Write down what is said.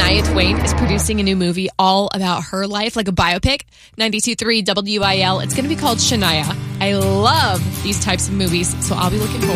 Shania Twain is producing a new movie all about her life, like a biopic. 92.3 WIL. It's going to be called Shania. I love these types of movies, so I'll be looking forward